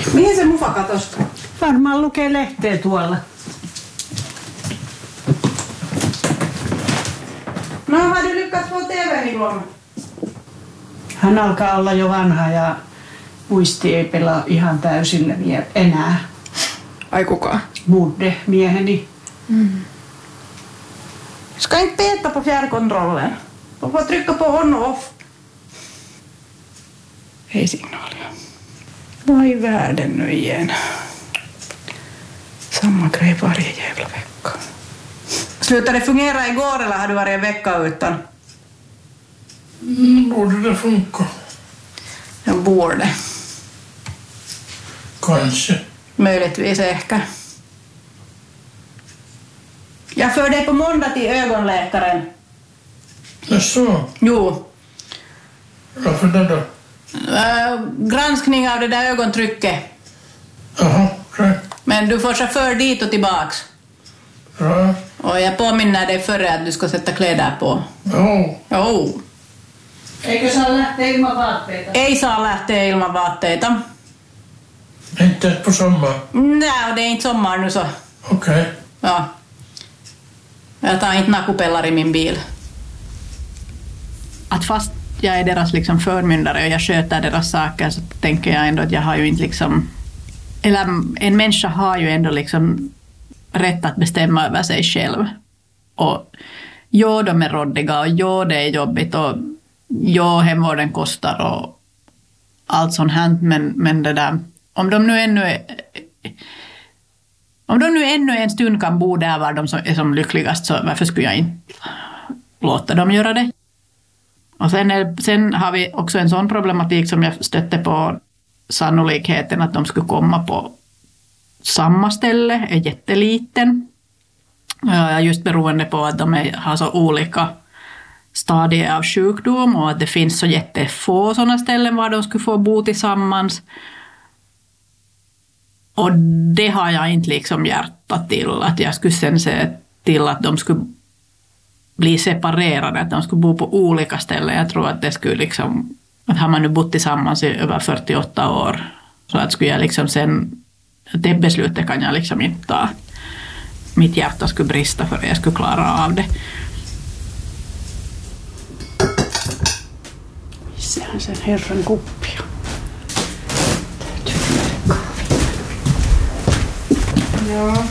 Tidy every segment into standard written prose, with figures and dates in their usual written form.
Mihin se mufa katosi? Varmaan lukee lehteä tuolla. No, har du lyckats få TV:n igång? Hän alkaa olla jo vanha ja muisti ei pelaa ihan täysillä vielä enää. Ai kuka? Mudde, mieheni. Ska inte peta på fjärrkontrollen. Du får trycka på on och off. Ei signaalia. Vai världen nu igen. Samma grej varje jävla vecka. Slutade det fungera igår eller har du varit en vecka utan? Borde det funka? Jag borde. Kanske. Möjligtvis ehkä. Jag för dig på måndag till ögonläkaren. Jaså? Jo. Varför det då? Granskning av det där ögontrycket. Jaha, okej. Men du får chaufför dit och tillbaks. Ja. Och jag påminner dig före att du ska sätta kläder på. Jo. Eikö saa lähteä ilman vaatteita? Ei saa lähteä ilman vaatteita. Inte på sommar? Nej, och det är inte sommar nu så. Okej. Ja. Jag tar inte nakupellar i min bil. Att fast jag är deras liksom förmyndare och jag sköter deras saker så tänker jag ändå att jag har ju inte liksom... Eller en människa har ju ändå liksom rätt att bestämma över sig själv. Och ja, de är råddiga och ja, det är jobbigt och ja, hemvården kostar och allt sånt här. Men det där, om de nu ännu en stund kan bo där var de är som lyckligast så varför skulle jag inte låta dem göra det? Och sen har vi också en sån problematik som jag stötte på, sannolikheten att de skulle komma på samma ställe är jätteliten. Just beroende på att de har så olika stadier av sjukdom och att det finns så jättefå sådana ställen var de skulle få bo tillsammans. Och det har jag inte liksom hjärtat till, att jag skulle sen se till att de skulle bli separerade, att de skulle bo på olika ställen. Jag tror att det skulle liksom, att har man nu bott tillsammans i över 48 år så att skulle jag liksom sen, det beslutet kan jag liksom inte ta. Mitt hjärta skulle brista för att jag skulle klara av det. Missähän sen herran kuppia? Ja.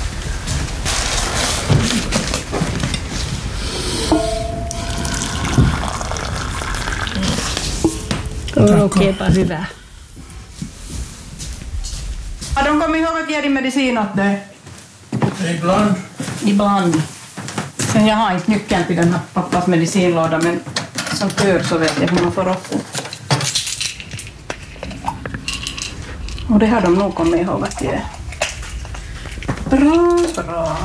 Oikeinpa hyvä. Har de kommit ihåg att ge dig medicin åt dig? Ibland. Sen jag har inte nyckeln till den här pappas medicinlåda men som tur så vet jag hur man får upp den. Och det har de nog kommit ihåg att ge. Bra.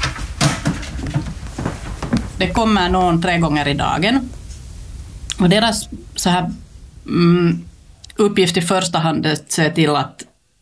Det kommer någon 3 gånger i dagen. Och deras så här uppgift i första hand är att se till att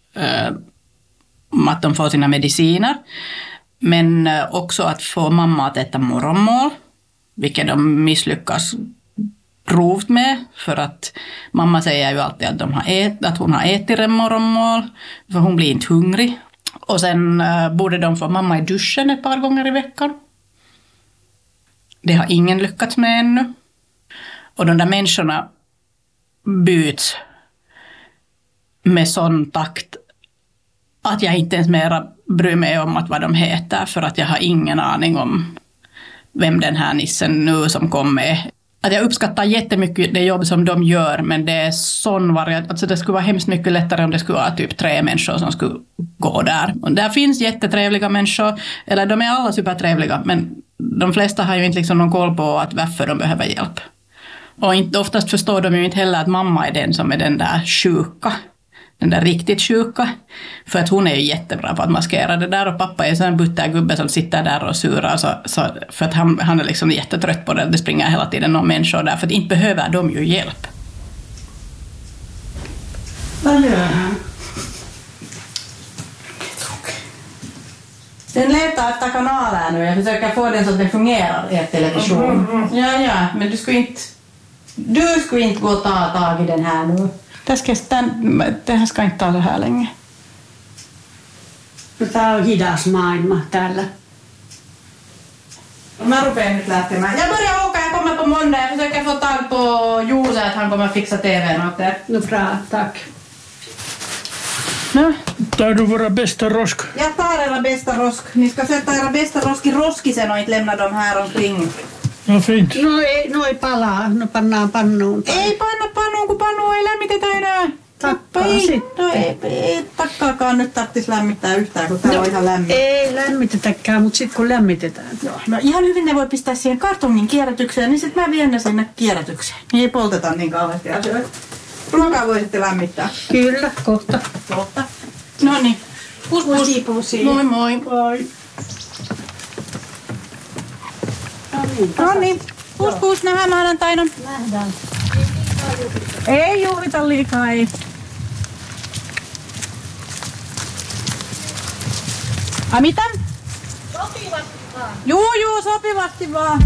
de får sina mediciner. Men också att få mamma att äta morgonmål. Vilket de misslyckas grovt med. För att mamma säger ju alltid att hon har ätit en morgonmål. För hon blir inte hungrig. Och sen borde de få mamma i duschen ett par gånger i veckan. Det har ingen lyckats med ännu. Och de där människorna byts med sån takt att jag inte ens mera bryr mig om vad de heter för att jag har ingen aning om vem den här nissen nu som kom med. Att jag uppskattar jättemycket det jobb som de gör men det är sån variant. Alltså det skulle vara hemskt mycket lättare om det skulle vara typ 3 människor som skulle gå där. Och där finns jättetrevliga människor, eller de är alla supertrevliga men de flesta har ju inte liksom någon koll på att varför de behöver hjälp. Och inte, oftast förstår de ju inte heller att mamma är den som är den där sjuka. Den där riktigt sjuka. För att hon är ju jättebra på att maskera det där. Och pappa är en sån buttergubbe som sitter där och surar. Så för att han är liksom jättetrött på det. Det springer hela tiden någon människa där. För att inte behöver de ju hjälp. Vad gör han? Den letar efter kanaler nu. Jag försöker få den så att den fungerar i television. Ja, men du skulle inte gå och ta tag i den här nu. Tässä kestää tehdä skaittaa så här länge. No, tää on hidas maailma täällä. Mä rupeen nyt lähtemään. Jag börjar åka, jag kommer på måndag. Jag försöker få tag på Jose att han kommer fixa TV:n åt er. No bra, tack. No, Tar du våra bästa rosk? jag tar era bästa rosk. Ni ska sätta era bästa rosk i roskisen och inte lämna dem här omkring. No fint. No ei palaa, no pannaan pannuun. Ei panna pannuun, kun pannu ei lämmitetä enää. Tappaa ei, sitten. no ei takkaakaan nyt tarvitsisi lämmittää yhtään, kun täällä on ihan lämmin. Ei lämmitetäkään, mutta sitten kun lämmitetään. No ihan hyvin ne voi pistää siihen kartongin kierrätykseen, niin sitten mä vien ne sinne kierrätykseen. Niin ei polteta niin kauheasti asioita. Ruokaa voi sitten lämmittää. Kyllä, kohta. Kohta. No niin. Pusi. Moi moi. Moi. No niin. Pus, nähdään maanantaina. Nähdään. Ei juhlita liikaa, ei. Ai mitä? Sopivasti vaan. Juu, sopivasti vaan.